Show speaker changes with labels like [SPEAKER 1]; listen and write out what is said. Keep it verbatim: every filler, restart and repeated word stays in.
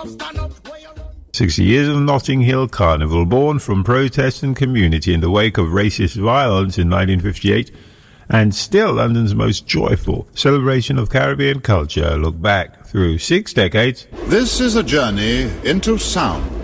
[SPEAKER 1] sixty years of Notting Hill Carnival, born from protest and community in the wake of racist violence in nineteen fifty-eight, and still London's most joyful celebration of Caribbean culture. Look back through six decades.
[SPEAKER 2] This is a journey into sound.